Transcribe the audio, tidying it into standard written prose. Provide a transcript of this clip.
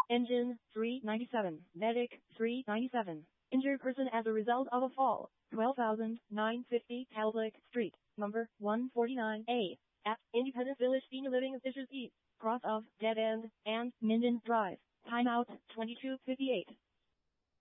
Engine 397. Medic 397. Injured person as a result of a fall. 12,950 Talbot Street, number 149A, at Independence Village Senior Living Fisher's East, cross of Dead End and Minden Drive. Timeout 22:58.